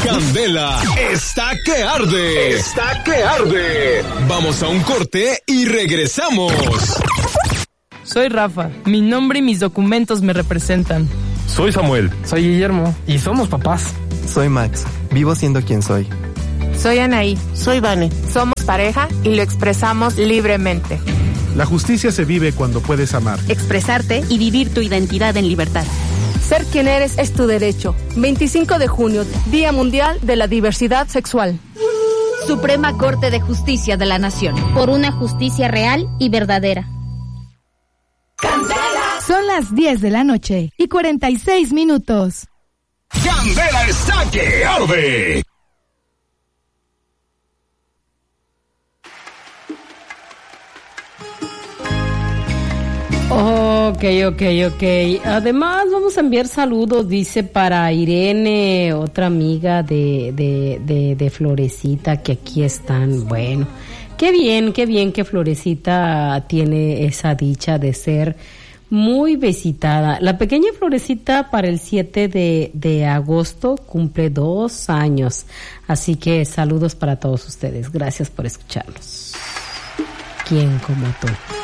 Candela está que arde. Está que arde. Vamos a un corte y regresamos. Soy Rafa. Mi nombre y mis documentos me representan. Soy Samuel. Soy Guillermo. Y somos papás. Soy Max. Vivo siendo quien soy. Soy Anaí. Soy Vane. Somos pareja y lo expresamos libremente. La justicia se vive cuando puedes amar, expresarte y vivir tu identidad en libertad. Ser quien eres es tu derecho. 25 de junio, Día Mundial de la Diversidad Sexual. Suprema Corte de Justicia de la Nación. Por una justicia real y verdadera. ¡Candela! Son las 10 de la noche y 46 minutos. ¡Candela está que arde! Ok. Además, vamos a enviar saludos, dice, para Irene, otra amiga de Florecita, que aquí están. Bueno, qué bien que Florecita tiene esa dicha de ser muy visitada. La pequeña Florecita para el 7 de agosto cumple 2 años. Así que saludos para todos ustedes. Gracias por escucharnos. ¿Quién como tú?